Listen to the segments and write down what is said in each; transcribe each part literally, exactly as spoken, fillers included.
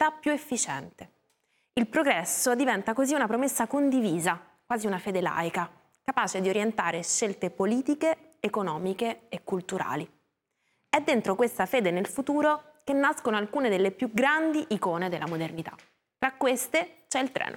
velocità più efficiente. Il progresso diventa così una promessa condivisa, quasi una fede laica, capace di orientare scelte politiche, economiche e culturali. È dentro questa fede nel futuro che nascono alcune delle più grandi icone della modernità. Tra queste c'è il treno.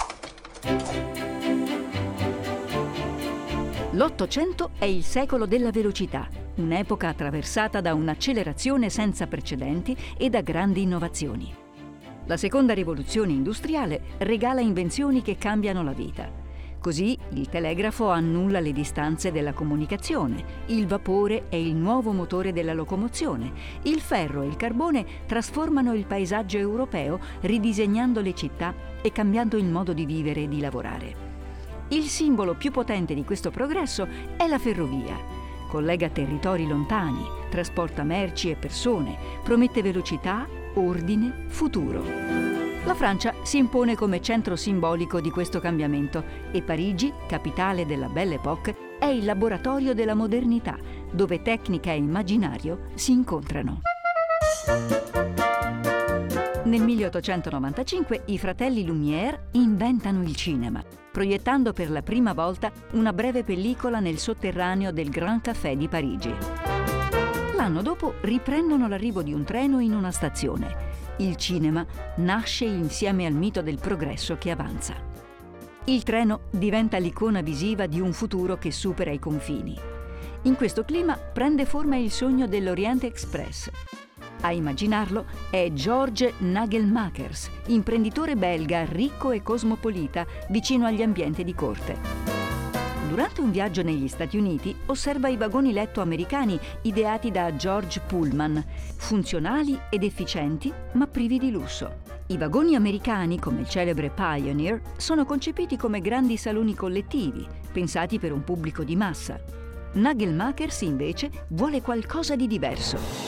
L'Ottocento è il secolo della velocità, un'epoca attraversata da un'accelerazione senza precedenti e da grandi innovazioni. La seconda rivoluzione industriale regala invenzioni che cambiano la vita. Così il telegrafo annulla le distanze della comunicazione, il vapore è il nuovo motore della locomozione, il ferro e il carbone trasformano il paesaggio europeo ridisegnando le città e cambiando il modo di vivere e di lavorare. Il simbolo più potente di questo progresso è la ferrovia. Collega territori lontani, trasporta merci e persone, promette velocità, ordine, futuro. La Francia si impone come centro simbolico di questo cambiamento e Parigi, capitale della Belle Époque, è il laboratorio della modernità, dove tecnica e immaginario si incontrano. Nel milleottocentonovantacinque i fratelli Lumière inventano il cinema, proiettando per la prima volta una breve pellicola nel sotterraneo del Grand Café di Parigi. L'anno dopo riprendono l'arrivo di un treno in una stazione. Il cinema nasce insieme al mito del progresso che avanza. Il treno diventa l'icona visiva di un futuro che supera i confini. In questo clima prende forma il sogno dell'Orient Express. A immaginarlo è Georges Nagelmakers, imprenditore belga ricco e cosmopolita vicino agli ambienti di corte. Durante un viaggio negli Stati Uniti osserva i vagoni letto americani ideati da George Pullman, funzionali ed efficienti ma privi di lusso. I vagoni americani, come il celebre Pioneer, sono concepiti come grandi saloni collettivi, pensati per un pubblico di massa. Nagelmakers invece vuole qualcosa di diverso.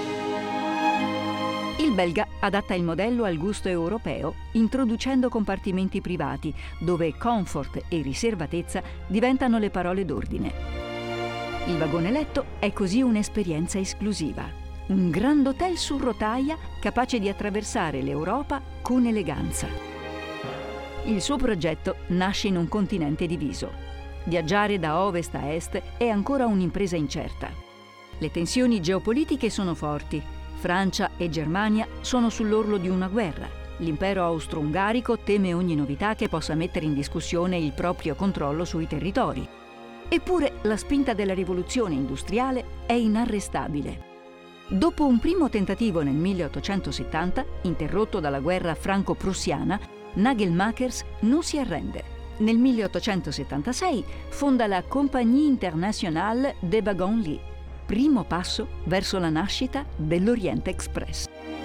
Il belga adatta il modello al gusto europeo, introducendo compartimenti privati, dove comfort e riservatezza diventano le parole d'ordine. Il vagone letto è così un'esperienza esclusiva, un grand hotel su rotaia capace di attraversare l'Europa con eleganza. Il suo progetto nasce in un continente diviso. Viaggiare da ovest a est è ancora un'impresa incerta. Le tensioni geopolitiche sono forti. Francia e Germania sono sull'orlo di una guerra. L'impero austro-ungarico teme ogni novità che possa mettere in discussione il proprio controllo sui territori. Eppure la spinta della rivoluzione industriale è inarrestabile. Dopo un primo tentativo nel milleottocentosettanta, interrotto dalla guerra franco-prussiana, Nagelmakers non si arrende. Nel milleottocentosettantasei fonda la Compagnie Internationale des Wagons-Lits, primo passo verso la nascita dell'Orient Express.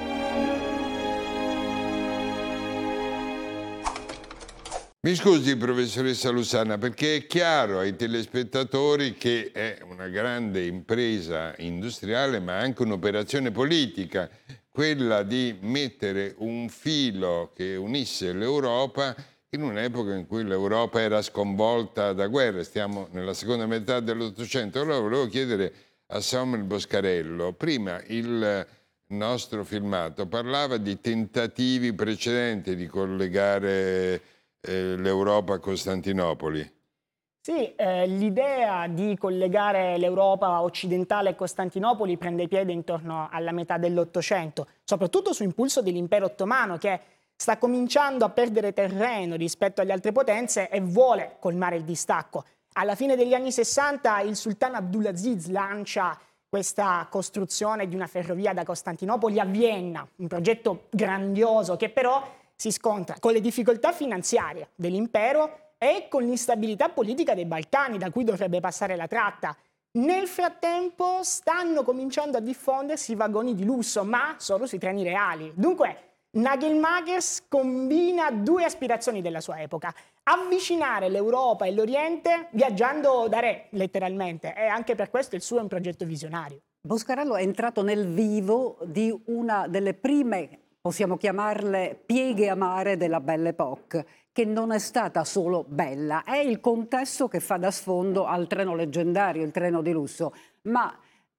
Mi scusi, professoressa Lussana, perché è chiaro ai telespettatori che è una grande impresa industriale, ma anche un'operazione politica, quella di mettere un filo che unisse l'Europa in un'epoca in cui l'Europa era sconvolta da guerre. Stiamo nella seconda metà dell'Ottocento. Allora volevo chiedere a Samuel Boscarello, prima il nostro filmato parlava di tentativi precedenti di collegare eh, l'Europa a Costantinopoli. Sì, eh, l'idea di collegare l'Europa occidentale a Costantinopoli prende piede intorno alla metà dell'Ottocento, soprattutto su impulso dell'impero ottomano che sta cominciando a perdere terreno rispetto alle altre potenze e vuole colmare il distacco. Alla fine degli anni sessanta il sultano Abdulaziz lancia questa costruzione di una ferrovia da Costantinopoli a Vienna, un progetto grandioso che però si scontra con le difficoltà finanziarie dell'impero e con l'instabilità politica dei Balcani, da cui dovrebbe passare la tratta. Nel frattempo stanno cominciando a diffondersi i vagoni di lusso, ma solo sui treni reali. Dunque, Nagelmakers combina due aspirazioni della sua epoca: avvicinare l'Europa e l'Oriente viaggiando da re, letteralmente, e anche per questo il suo è un progetto visionario. Boscarello è entrato nel vivo di una delle prime, possiamo chiamarle, pieghe amare della Belle Époque, che non è stata solo bella, è il contesto che fa da sfondo al treno leggendario, il treno di lusso, ma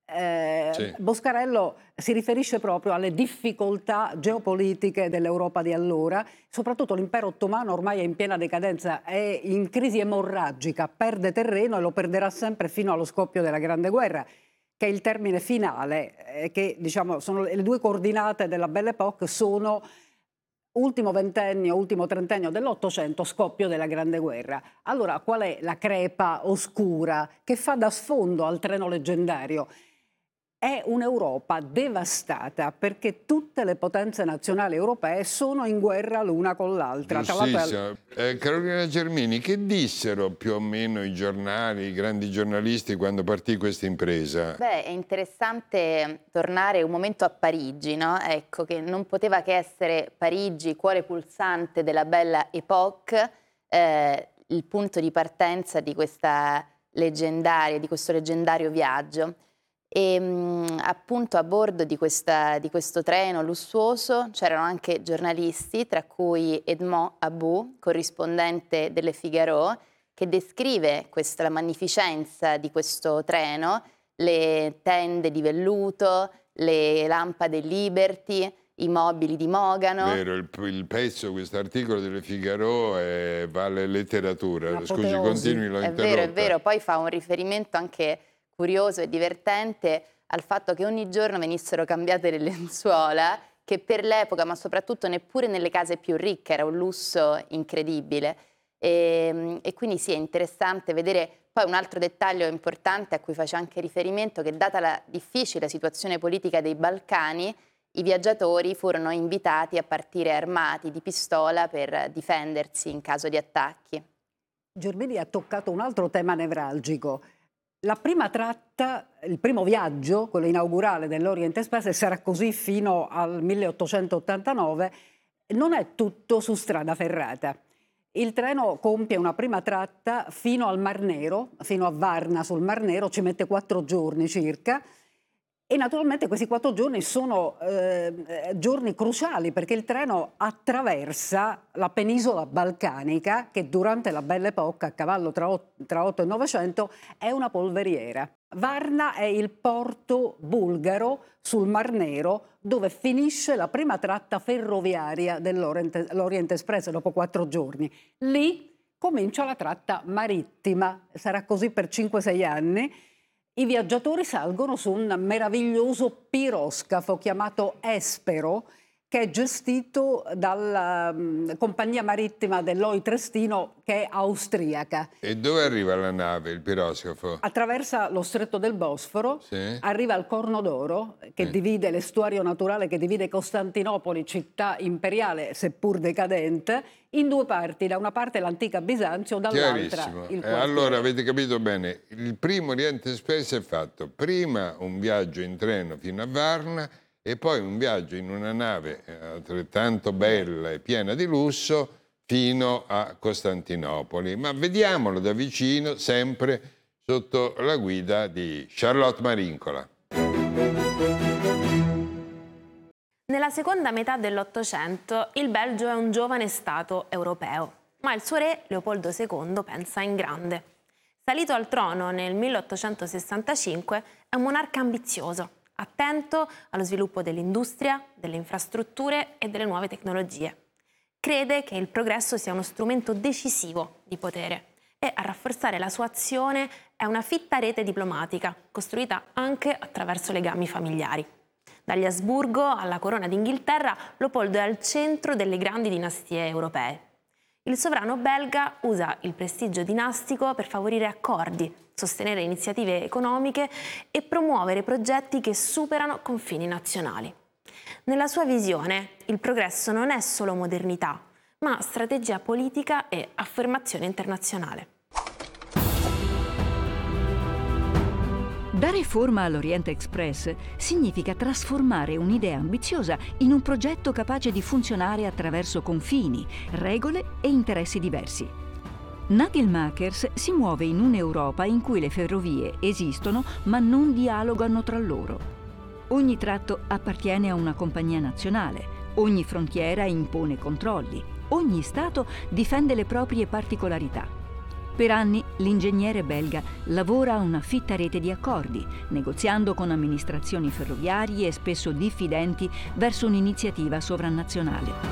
Eh, Sì. Boscarello si riferisce proprio alle difficoltà geopolitiche dell'Europa di allora, soprattutto l'impero ottomano ormai è in piena decadenza, è in crisi emorragica, perde terreno e lo perderà sempre fino allo scoppio della Grande Guerra, che è il termine finale, eh, che diciamo sono le due coordinate della Belle Époque, sono ultimo ventennio, ultimo trentennio dell'Ottocento, scoppio della Grande Guerra. Allora qual è la crepa oscura che fa da sfondo al treno leggendario? È un'Europa devastata perché tutte le potenze nazionali europee sono in guerra l'una con l'altra. Tra l'altro Giustissimo. Eh, Carolina Gelmini, che dissero più o meno i giornali, i grandi giornalisti quando partì questa impresa? Beh, è interessante tornare un momento a Parigi, no? Ecco, che non poteva che essere Parigi, cuore pulsante della Belle Époque, eh, il punto di partenza di questa leggendaria, di questo leggendario viaggio. E mh, appunto a bordo di, questa, di questo treno lussuoso c'erano anche giornalisti, tra cui Edmond About, corrispondente delle Figaro, che descrive questa, la magnificenza di questo treno, le tende di velluto, le lampade Liberty, i mobili di mogano. Vero, il, il pezzo, questo articolo delle Figaro è, vale letteratura. Scusi, continui, l'ho È interrotta. vero, è vero, poi fa un riferimento anche curioso e divertente al fatto che ogni giorno venissero cambiate le lenzuola, che per l'epoca, ma soprattutto neppure nelle case più ricche, era un lusso incredibile. E, e quindi sì, è interessante vedere poi un altro dettaglio importante a cui face anche riferimento, che data la difficile situazione politica dei Balcani, i viaggiatori furono invitati a partire armati di pistola per difendersi in caso di attacchi. Gelmini ha toccato un altro tema nevralgico. La prima tratta, il primo viaggio, quello inaugurale dell'Orient Express, sarà così fino al milleottocentottantanove, non è tutto su strada ferrata. Il treno compie una prima tratta fino al Mar Nero, fino a Varna sul Mar Nero, ci mette quattro giorni circa. E naturalmente questi quattro giorni sono eh, giorni cruciali perché il treno attraversa la penisola balcanica che durante la Belle Époque, a cavallo tra, tra otto e novecento, è una polveriera. Varna è il porto bulgaro sul Mar Nero dove finisce la prima tratta ferroviaria dell'Orient Express dopo quattro giorni. Lì comincia la tratta marittima, sarà così per cinque sei anni. I viaggiatori salgono su un meraviglioso piroscafo chiamato Espero, che è gestito dalla um, compagnia marittima dell'O I Trestino, che è austriaca. E dove arriva la nave, il piroscafo? Attraversa lo stretto del Bosforo, Sì. arriva al Corno d'Oro, che Sì. divide l'estuario naturale che divide Costantinopoli, città imperiale seppur decadente, in due parti, da una parte l'antica Bisanzio, dall'altra Chiarissimo. il Eh, quartiere. allora avete capito bene, il primo Orient Express è fatto prima un viaggio in treno fino a Varna e poi un viaggio in una nave altrettanto bella e piena di lusso fino a Costantinopoli. Ma vediamolo da vicino, sempre sotto la guida di Charlotte Marincola. Nella seconda metà dell'Ottocento il Belgio è un giovane stato europeo, ma il suo re, Leopoldo secondo, pensa in grande. Salito al trono nel milleottocentosessantacinque, è un monarca ambizioso, attento allo sviluppo dell'industria, delle infrastrutture e delle nuove tecnologie. Crede che il progresso sia uno strumento decisivo di potere e a rafforzare la sua azione è una fitta rete diplomatica, costruita anche attraverso legami familiari. Dagli Asburgo alla Corona d'Inghilterra, Leopoldo è al centro delle grandi dinastie europee. Il sovrano belga usa il prestigio dinastico per favorire accordi, sostenere iniziative economiche e promuovere progetti che superano confini nazionali. Nella sua visione, il progresso non è solo modernità, ma strategia politica e affermazione internazionale. Dare forma all'Orient Express significa trasformare un'idea ambiziosa in un progetto capace di funzionare attraverso confini, regole e interessi diversi. Nagel Makers si muove in un'Europa in cui le ferrovie esistono ma non dialogano tra loro. Ogni tratto appartiene a una compagnia nazionale, ogni frontiera impone controlli, ogni Stato difende le proprie particolarità. Per anni l'ingegnere belga lavora a una fitta rete di accordi, negoziando con amministrazioni ferroviarie e spesso diffidenti verso un'iniziativa sovranazionale.